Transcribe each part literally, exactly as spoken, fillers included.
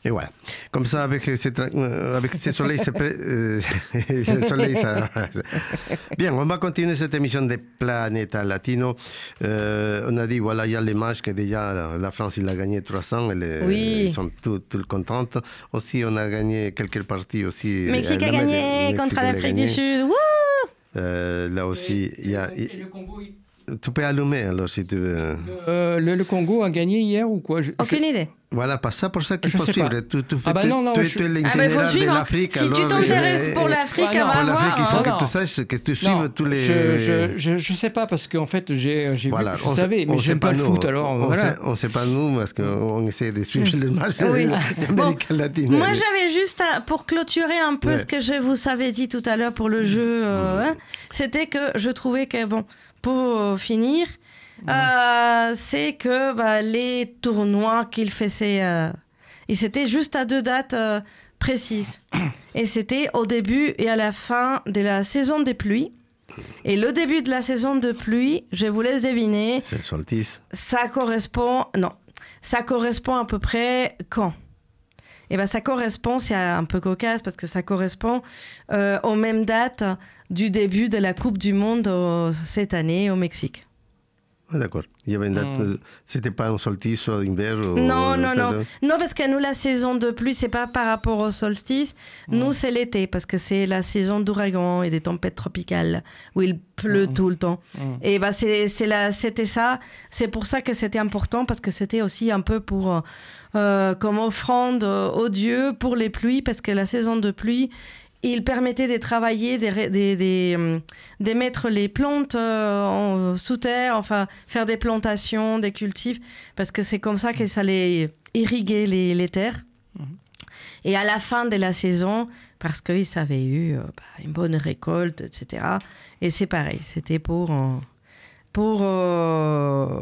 Et voilà. Comme ça, avec ces, avec ces soleils, c'est prêt, euh, le soleil, ça... Bien, on va continuer cette émission de Planeta Latino. Euh, on a dit, voilà, il y a les matchs que déjà la France, il a gagné trois cents. Et oui. Ils sont toutes tout contentes. Aussi, on a gagné quelques parties aussi. Mexique a gagné Mexique contre l'Afrique du Sud. Wouh euh, là aussi, il y a... Et le Congo, il... Tu peux allumer alors si tu veux. Euh, le, le Congo a gagné hier ou quoi? je, Aucune je... idée. Voilà, pas ça pour ça qu'il faut suivre. Tu, tu, ah bah tu, non, non, tu, je... tu es l'itinéraire ah bah faut suivre, de l'Afrique. Si alors, tu t'intéresses je... pour l'Afrique, ouais, on va pour l'Afrique, voir. il faut hein. que non. tu saches, que tu suives non, tous les... Je, je, je, je sais pas, parce qu'en fait, j'ai, j'ai voilà, vu, je savais, mais j'aime pas, pas le foot, alors on voilà. Sait, on sait pas nous, parce qu'on essaie de suivre le match oui. d'Amérique bon, latine. Moi, j'avais juste, à, pour clôturer un peu ouais. ce que je vous avais dit tout à l'heure pour le jeu, euh, mmh. hein, c'était que je trouvais que, bon, pour finir... Euh, c'est que bah, les tournois qu'il faisait, euh, et c'était juste à deux dates euh, précises. Et c'était au début et à la fin de la saison des pluies. Et le début de la saison de pluie, je vous laisse deviner. C'est le solstice. Ça correspond, non, ça correspond à peu près quand ? Et ben ça correspond, c'est un peu cocasse parce que ça correspond euh, aux mêmes dates du début de la Coupe du Monde euh, cette année au Mexique. Ah, d'accord. Il y avait une date, mm. C'était pas un solstice ou hiver ou... Non, non, non. Non, parce que nous, la saison de pluie, c'est pas par rapport au solstice. Mm. Nous, c'est l'été, parce que c'est la saison d'ouragan et des tempêtes tropicales, où il pleut mm. tout le temps. Mm. Et bah, c'est, c'est la, c'était ça. C'est pour ça que c'était important, parce que c'était aussi un peu pour, euh, comme offrande aux dieux pour les pluies, parce que la saison de pluie, il permettait de travailler, de, de, de, de mettre les plantes euh, en, sous terre, enfin faire des plantations, des cultifs, parce que c'est comme ça que ça allait irriguer les, les terres. Mmh. Et à la fin de la saison, parce qu'ils avaient eu euh, bah, une bonne récolte, et cetera. Et c'est pareil, c'était pour, euh, pour euh,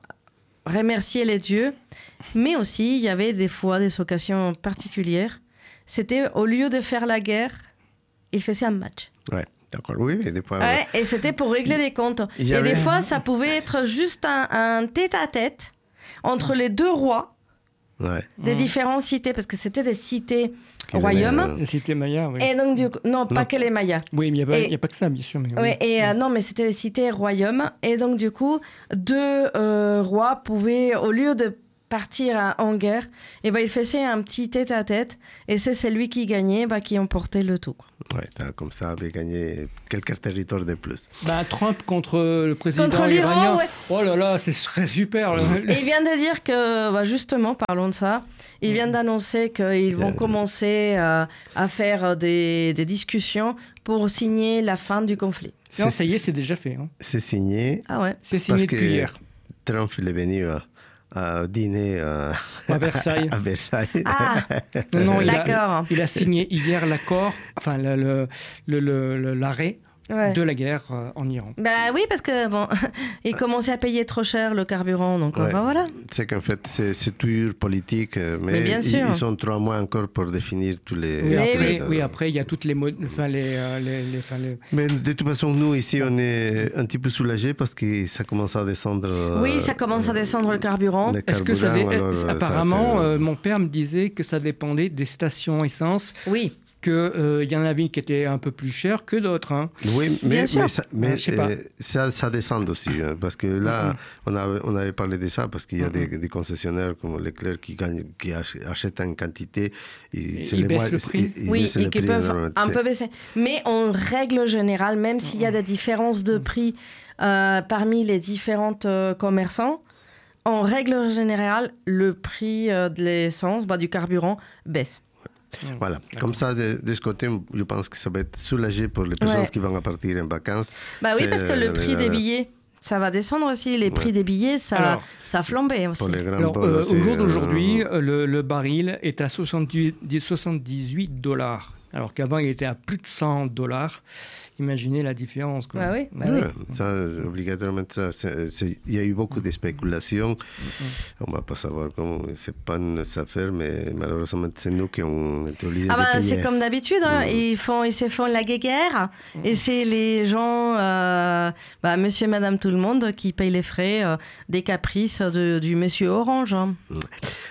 remercier les dieux. Mais aussi, il y avait des fois des occasions particulières. C'était au lieu de faire la guerre, il faisait un match. Ouais, d'accord. Oui, mais des fois. Ouais, et c'était pour régler des comptes. Et avait... des fois, ça pouvait être juste un, un tête-à-tête entre les deux rois ouais. des mmh. différentes cités, parce que c'était des cités Qui royaumes. Les cités mayas, oui. Et donc, du coup, non, pas non. que les mayas. Oui, mais il n'y a, a pas que ça, bien sûr. Mais oui. Ouais, et euh, non, mais c'était des cités royaumes. Et donc, du coup, deux euh, rois pouvaient, au lieu de partir en guerre, et ben il faisait un petit tête-à-tête, et c'est celui qui gagnait bah, qui emportait le tout. Ouais, comme ça, avait gagné quelques territoires de plus. Bah, Trump contre le président contre iranien. Ouais. Oh là là, ce serait super. Et il vient de dire que, bah, justement, parlons de ça, il vient d'annoncer qu'ils vont commencer à, à faire des, des discussions pour signer la fin du conflit. Non, ça y est, c'est déjà fait. Hein. C'est signé. Ah ouais. C'est signé depuis hier. Trump, il est venu... Euh, à dîner euh, à Versailles. à Versailles. Ah, non, non, il d'accord. A, il a signé hier l'accord, enfin le, le, le, le, l'arrêt ouais. de la guerre euh, en Iran. Bah oui, parce que bon, il commençait à payer trop cher le carburant, donc ouais. bah, voilà. C'est qu'en fait, c'est, c'est toujours politique, mais, mais bien ils, sûr. ils ont trois mois encore pour définir tous les... Oui, après, oui, après il y a toutes les... Mod... Enfin, les, euh, les, les, enfin, les... Mais de toute façon, nous, ici, on est un petit peu soulagés parce que ça commence à descendre... Euh, oui, ça commence à descendre le carburant. Le Est-ce que ça dé... alors, apparemment, ça, euh, mon père me disait que ça dépendait des stations essence. Oui. Qu'il euh, y en avait une qui était un peu plus chère que d'autres. Hein. Oui, mais, mais, ça, mais je sais pas. Euh, ça, ça descend aussi. Hein, parce que là, mm-hmm. on, avait, on avait parlé de ça, parce qu'il y a mm-hmm. des, des concessionnaires comme Leclerc qui, gagnent, qui achètent en quantité. Et ils baissent mois, le prix. Ils, ils oui, et qui peuvent un peu baisser. Mais en règle générale, même mm-hmm. s'il y a des différences de prix euh, parmi les différents euh, commerçants, en règle générale, le prix euh, de l'essence, bah, du carburant, baisse. Voilà, d'accord. Comme ça, de, de ce côté, je pense que ça va être soulagé pour les personnes ouais. qui vont partir en vacances. Bah oui, parce que le prix euh, des billets, ça va descendre aussi. Les prix ouais. des billets, ça, Alors, ça flambait aussi. Alors, euh, au jour d'aujourd'hui, euh, le, le baril est à soixante-dix-huit dollars. Alors qu'avant, il était à plus de cent dollars. Imaginez la différence. Quoi. Bah oui, bah ouais, oui. Ça, obligatoirement, ça, c'est, c'est, il y a eu beaucoup de spéculations. Mm-hmm. On ne va pas savoir comment c'est pas une affaire, mais malheureusement, c'est nous qui avons été obligés ah bah, de payer. C'est comme d'habitude. Hein. Mm. Ils, font, ils se font la guéguerre. Mm. Et c'est les gens, euh, bah, monsieur et madame tout le monde, qui payent les frais euh, des caprices de, du monsieur Orange. Hein. Mm.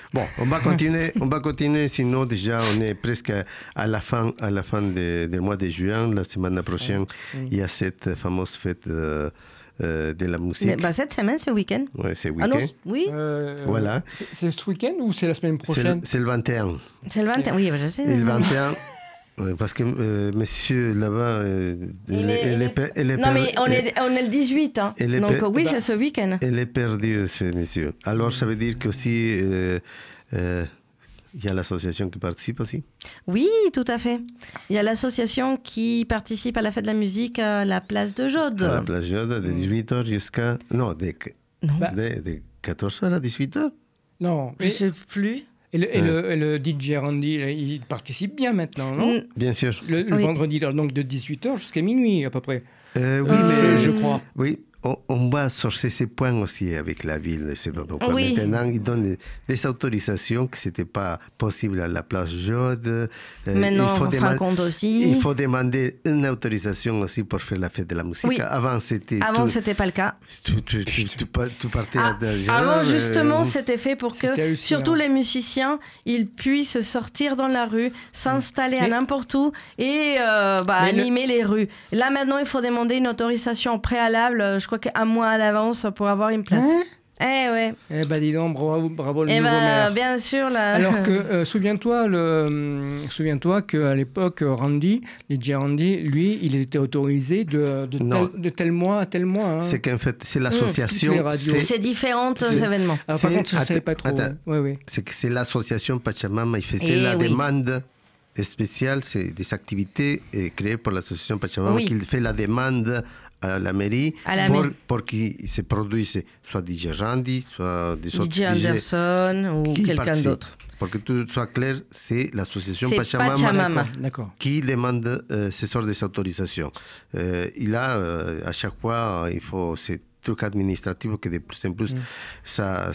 Bon, on va continuer, on va continuer, sinon déjà on est presque à la fin, à la fin de, du mois de juin. La semaine prochaine, oui. il y a cette fameuse fête euh, euh, de la musique. Bah, cette semaine, c'est week-end. Oui, c'est week-end. Ah non, oui. Euh, voilà. C'est, c'est ce week-end ou c'est la semaine prochaine? C'est le, c'est le vingt et un. C'est le vingt et un, oui, je sais. Et le vingt et un. Parce que euh, monsieur là-bas, euh, il elle, est, elle, il est, est... elle est non per... mais on est, on est le dix-huit, hein. Donc per... oui, bah, c'est ce week-end. Elle est perdue, ce monsieur. Alors ça veut dire qu'aussi, euh, euh, il y a l'association qui participe aussi? Oui, tout à fait. Il y a l'association qui participe à la fête de la musique à la place de Jaude. À la place de Jaude, de dix-huit heures jusqu'à... Non, de, non. de, de quatorze heures à dix-huit heures? Non. Je ne sais plus. Et le, et, le, et le D J Randy, il participe bien maintenant, non? Mm. Bien sûr. Le, le oui. vendredi, donc de dix-huit heures jusqu'à minuit à peu près. Euh, oui, euh, mais je crois. Oui, on, on va chercher ces points aussi avec la ville. Je ne sais pas pourquoi. Oui. Maintenant, ils donnent des, des autorisations que ce n'était pas possible à la place Jaude. Euh, Maintenant, on dema- compte aussi. Il faut demander une autorisation aussi pour faire la fête de la musique. Oui. Avant, c'était. Avant, ce n'était pas le cas. Tu, tu, tu, tu, tu partais ah, à Jaude. Avant, justement, euh, c'était fait pour que, hallucinant. surtout les musiciens, ils puissent sortir dans la rue, s'installer mais, à n'importe où et euh, bah, animer le... les rues. Là, maintenant, il faut demander une autorisation préalable, je crois qu'un mois à l'avance pour avoir une place. Hein? Eh ouais. Eh ben dis donc, bravo, bravo le eh nouveau ben, maire. Bien sûr. Là. Alors que, euh, souviens-toi, le, euh, souviens-toi qu'à l'époque, Randy, D J Randy, lui, il était autorisé de, de, tel, de tel mois à tel mois. Hein. C'est qu'en fait, c'est l'association. Mmh. C'est, c'est différents événements. Alors, par contre, je ne savais pas trop. Attends, ouais, ouais. C'est que c'est l'association Pachamama, il faisait eh la oui. demande spéciale, c'est des activités créées pour l'association Pachamama oui. qui fait la demande à la mairie à la pour, mairie. pour qu'il se produise soit D J Randy, soit des autres D J Anderson ou quelqu'un participe. D'autre. Pour que tout soit clair, c'est l'association c'est Pachamama, Pachamama. D'accord. qui demande euh, ces sortes d'autorisations. Euh, il a, euh, à chaque fois, il faut ces trucs administratifs que de plus en plus, mm. ça,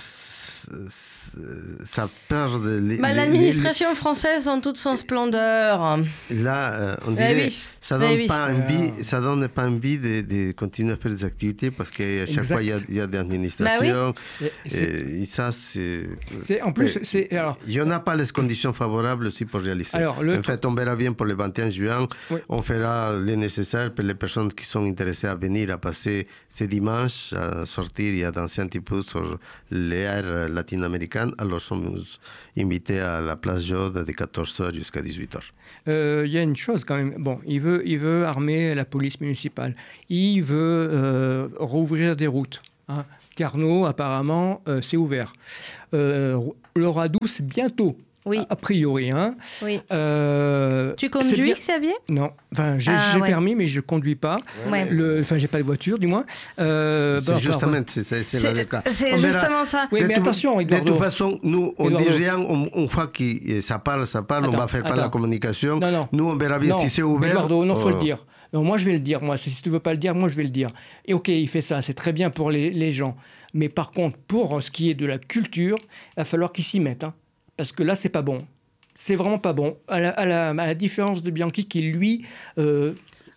ça perd... Les, bah, les, l'administration les... française en toute son splendeur. Là, euh, on dirait, oui. ça donne oui. pas envie, ça donne pas envie de, de continuer à faire des activités parce qu'à chaque exact. fois il y a, il y a des administrations. Bah oui. et, et, et ça, c'est. c'est en plus, c'est alors. Il y en a pas les conditions favorables aussi pour réaliser. Alors, le... En fait, on verra bien pour le vingt et un juin. Oui. On fera le nécessaire pour les personnes qui sont intéressées à venir à passer ce dimanche, à sortir et à danser un petit peu sur l'air latino-américain. Alors, sommes invités à la place Jaude de quatorze heures jusqu'à dix-huit heures. Il euh, y a une chose quand même. Bon, il veut, il veut armer la police municipale. Il veut euh, rouvrir des routes. Hein. Carnot, apparemment, euh, c'est ouvert. Euh, le Radou, c'est bientôt. Oui. A priori, hein. Oui. Euh, tu conduis, Xavier? Non. Enfin, j'ai, ah, j'ai ouais. permis, mais je conduis pas. Ouais. Le, enfin, j'ai pas de voiture, du moins. Euh, c'est, c'est bah, justement, bah, c'est, c'est, c'est, c'est, le cas. C'est on justement verra. Ça. Oui, mais tout, attention, Eduardo. De toute façon, nous, on Eduardo. dit rien. On, on voit que ça parle, ça parle. Attends, on va faire attends. pas la communication. Non, non. Nous, on verra bien non, si c'est ouvert. Eduardo, non, faut oh. le dire. Non, moi, je vais le dire. Moi, si tu veux pas le dire, moi, je vais le dire. Et ok, il fait ça. C'est très bien pour les, les gens. Mais par contre, pour ce qui est de la culture, il va falloir qu'ils s'y mettent. Hein, parce que là, c'est pas bon. C'est vraiment pas bon. À la, à la, à la différence de Bianchi qui, lui, euh,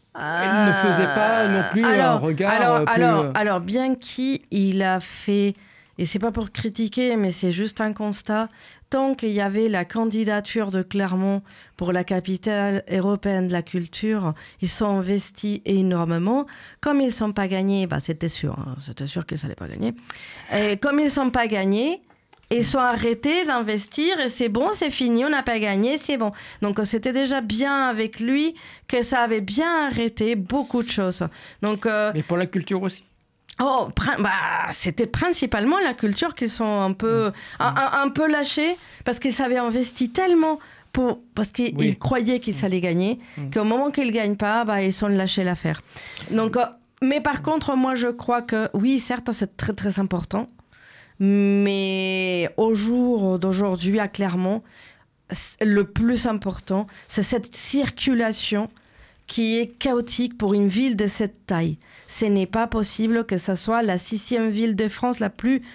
ah, ne faisait pas non plus alors, un regard alors, plus... Alors, alors, Bianchi, il a fait... Et c'est pas pour critiquer, mais c'est juste un constat. Tant qu'il y avait la candidature de Clermont pour la capitale européenne de la culture, ils sont investis énormément. Comme ils ne sont pas gagnés, bah c'était sûr, hein, c'était sûr qu'ils n'allaient pas gagner. Et comme ils ne sont pas gagnés, ils sont arrêtés d'investir et c'est bon, c'est fini, on n'a pas gagné, c'est bon. Donc c'était déjà bien avec lui que ça avait bien arrêté beaucoup de choses. Donc, euh, mais pour la culture aussi. Oh, bah, c'était principalement la culture qui sont un peu, mmh. un, un, un peu lâchés parce qu'ils avaient investi tellement pour, parce qu'ils oui. croyaient qu'ils mmh. allaient gagner mmh. qu'au moment qu'ils ne gagnent pas, bah, ils sont lâchés l'affaire. Donc, euh, mais par contre, moi, je crois que oui, certes, c'est très, très important. Mais au jour d'aujourd'hui, à Clermont, le plus important, c'est cette circulation qui est chaotique pour une ville de cette taille. Ce n'est pas possible que ce soit la sixième ville de France la plus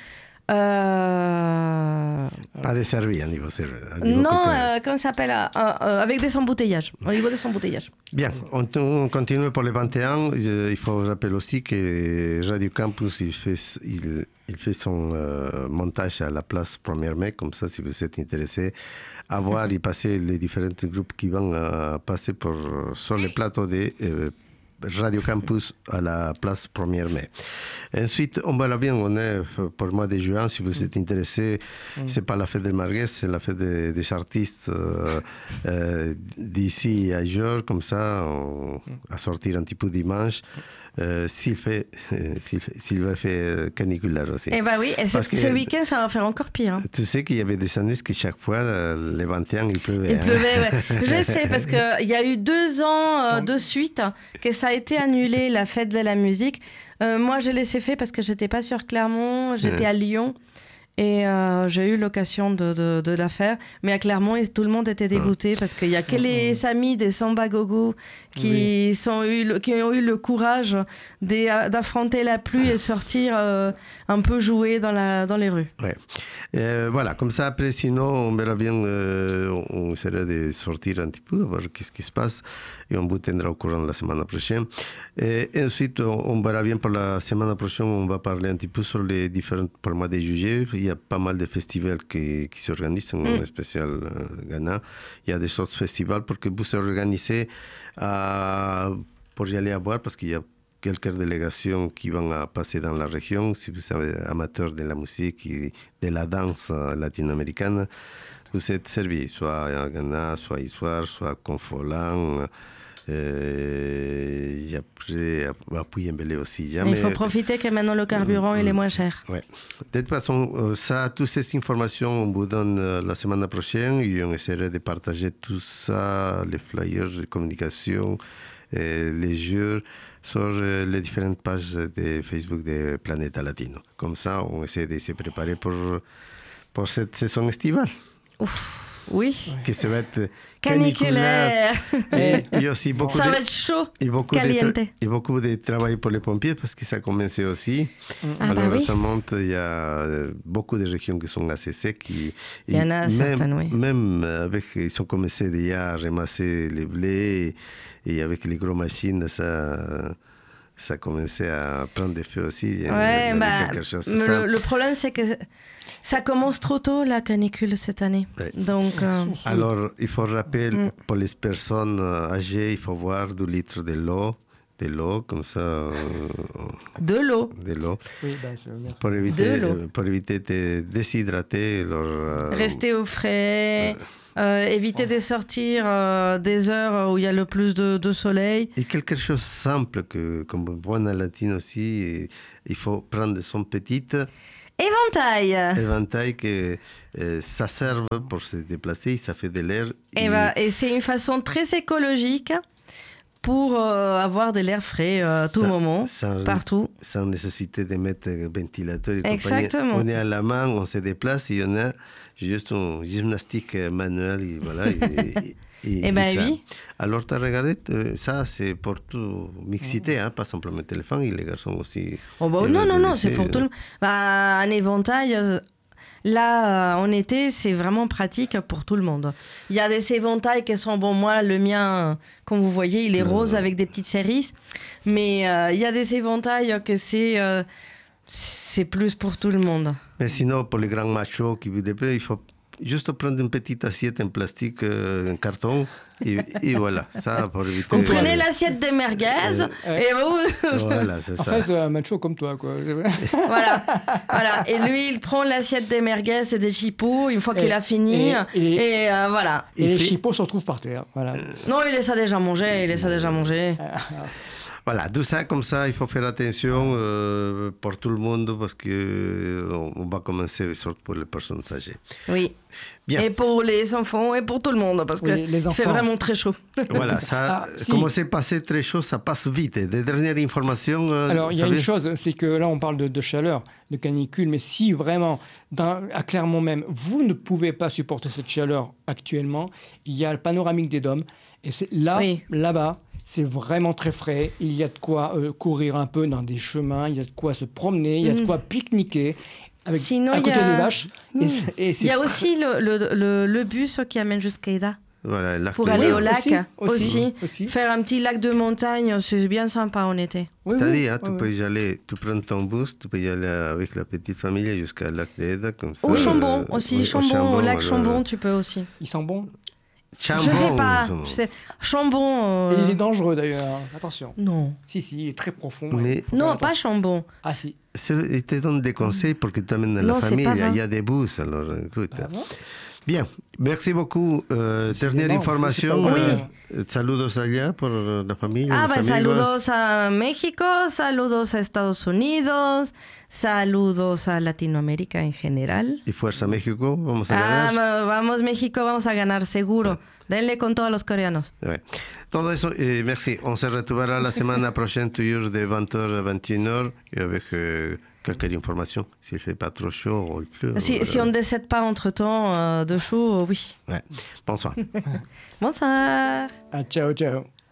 Euh... Pas desservi à niveau serveur. Non, euh, comment ça s'appelle euh, euh, avec des embouteillages, au niveau des embouteillages. Bien, on, on continue pour le vingt et un. Il faut rappeler aussi que Radio Campus, il fait, il, il fait son euh, montage à la place premier mai. Comme ça, si vous êtes intéressé à voir et passer les différents groupes qui vont euh, passer pour, sur le plateau de euh, Radio Campus à la place premier mai. Ensuite, on verra bien, on est pour le mois de juin, si vous êtes intéressé, mm. c'est pas la fête des Margues, c'est la fête des, des artistes euh, euh, d'ici et ailleurs, comme ça, on, à sortir un petit peu dimanche. Euh, s'il fait, euh, s'il fait, s'il va faire caniculaire aussi. Eh bien oui, et ce, que, ce week-end, ça va faire encore pire. Hein. Tu sais qu'il y avait des années que chaque fois, les vingt et un, il pleuvait. Il hein. pleuvait, ouais. Je sais, parce qu'il y a eu deux ans euh, de suite que ça a été annulé, la fête de la musique. Euh, moi, j'ai laissé faire parce que je n'étais pas sur Clermont, j'étais ouais. à Lyon. Et euh, j'ai eu l'occasion de, de, de la faire. Mais à Clermont, tout le monde était dégoûté parce qu'il n'y a que les amis des Samba Gogo qui, oui. sont eu, qui ont eu le courage d'affronter la pluie et sortir euh, un peu jouer dans, la, dans les rues. Ouais. Euh, voilà, comme ça, après, sinon, on verra bien, euh, on essaiera de sortir un petit peu, voir qu'est-ce qui se passe et on vous tiendra au courant la semaine prochaine. Et ensuite, on verra bien pour la semaine prochaine, on va parler un petit peu sur les différents, pour le mois de juillet. Il y a pas mal de festivals qui, qui s'organisent, en mm. spécial euh, Ghana. Il y a des autres festivals pour que vous s'organisez euh, pour y aller à voir, parce qu'il y a quelques délégations qui vont passer dans la région. Si vous êtes amateur de la musique et de la danse latino-américaine, vous êtes servi, soit à Ghana, soit à Issoire, soit à Confolan. Euh, et après, à Pouilly-en-Belé aussi. Jamais... Il faut profiter que maintenant le carburant mmh, il est moins cher. Ouais. De toute façon, ça, toutes ces informations, on vous donne la semaine prochaine et on essaiera de partager tout ça, les flyers de communication, les jeux, sur les différentes pages de Facebook de Planeta Latino. Comme ça, on essaie de se préparer pour, pour cette saison estivale. Ouf. Oui. Que ça va être caniculaire. caniculaire. Et, et aussi beaucoup ça de, va être chaud, et beaucoup caliente. De, et beaucoup de travail pour les pompiers parce que ça a commencé aussi. Ah Alors bah oui. récemment, il y a beaucoup de régions qui sont assez secs. Et, il y en a même, certaines, oui. Même avec, ils ont commencé déjà à ramasser les blés et, et avec les grosses machines, ça... ça commençait à prendre des feux aussi. Ouais, bah, le, le problème, c'est que ça commence trop tôt, la canicule, cette année. Ouais. Donc, euh... Alors, il faut rappeler, mm. pour les personnes âgées, il faut boire deux litres de l'eau, de l'eau, comme ça... Euh, de l'eau De l'eau. Oui, ben, c'est bien. Pour éviter, de pour éviter de déshydrater. Leur, euh, Rester au frais... Euh, Euh, éviter de sortir euh, des heures où il y a le plus de, de soleil. Et quelque chose de simple, que, comme Buona Latine aussi, il faut prendre son petit éventail. Éventail que euh, ça sert pour se déplacer, ça fait de l'air. Et, et... Bah, et c'est une façon très écologique pour euh, avoir de l'air frais euh, à tout sans, moment, sans, partout. Sans nécessité de mettre un ventilateur et Exactement. compagnie. On est à la main, on se déplace et on a juste une gymnastique manuelle. Et voilà, et, et, et, et ben ça. Oui. Alors, tu as regardé, ça c'est pour tout mixité, hein, pas simplement les femmes et les garçons aussi. Oh bah, non, non, non, c'est pour tout le monde. Bah, un éventail... Là, en été, c'est vraiment pratique pour tout le monde. Il y a des éventails qui sont, bon, moi, le mien, comme vous voyez, il est rose avec des petites cérises. Mais euh, il y a des éventails que c'est, euh, c'est plus pour tout le monde. Mais sinon, pour les grands machos qui vivent il faut juste prendre une petite assiette en plastique, euh, en carton, et, et voilà, ça pour éviter... Vous prenez l'assiette de merguez, euh, et vous... Voilà, c'est en ça. En fait, un macho comme toi, quoi. Voilà, voilà. Et lui, il prend l'assiette des merguez et des chipots, une fois qu'il a fini, et, et, et euh, voilà. Et, et les fait... chipots se retrouvent par terre, voilà. Non, il laisse ça déjà manger, il laisse ça déjà manger. Voilà, tout ça, comme ça, il faut faire attention euh, pour tout le monde parce qu'on euh, va commencer surtout pour les personnes âgées. Oui. Bien. Et pour les enfants et pour tout le monde parce oui, qu'il fait vraiment très chaud. Voilà, ça, ah, si. Comme c'est passé très chaud, ça passe vite. Des dernières informations. Euh, Alors, il y a une chose, c'est que là, on parle de, de chaleur, de canicule, mais si vraiment, dans, à Clermont même, vous ne pouvez pas supporter cette chaleur actuellement, il y a le panoramique des Dômes. Et c'est là, oui. là-bas, c'est vraiment très frais. Il y a de quoi euh, courir un peu dans des chemins, il y a de quoi se promener, il y a de quoi pique-niquer. avec Sinon, à il y côté a- de vaches. Et c'est- et c'est Il y a très- aussi le, le, le, le bus qui amène jusqu'à Eda Voilà, le lac pour de aller Léman. au lac. Aussi, aussi, Aussi. aussi. Faire un petit lac de montagne, c'est bien sympa en été. Oui, T'as oui, dit, hein, tu oui, peux oui. y aller, tu prends ton bus, tu peux y aller avec la petite famille jusqu'à lac d'Eda, comme ça. Au Chambon euh, aussi. oui, au Chambon, au lac alors, Chambon, tu peux aussi. Il sent bon. Chambon, Je sais pas. Chambon. Je sais. Chambon. Et euh, il est dangereux d'ailleurs. Attention. Non. Si, si, il est très profond. Mais- il faut faire Non, attention. pas Chambon. Ah si. C'est- Il te donne des conseils pour que tu amènes Non, la c'est famille. pas Il y a- vrai. il y a des bus, alors écoute. Ah bon. Bien, merci beaucoup. Euh, dernière Décidément, information. je sais pas euh, euh, saludos allá por la familia. Ah, los pues amigos. saludos a México, saludos a Estados Unidos, saludos a Latinoamérica en general. Y Fuerza México, vamos a Ah, ganar. ma- vamos México, vamos a ganar seguro. Denle con todos los coreanos. Ouais. Todo eso, eh, merci. On se retrouvera la semaine prochaine, toujours de vingt heures à vingt et une heures, et avec euh, quelques informations. S'il ne fait pas trop chaud ou il pleut. Si, euh, si on ne décède pas entre-temps euh, de chaud, oui. ouais. Bonsoir. Bonsoir. Ah, ciao, ciao.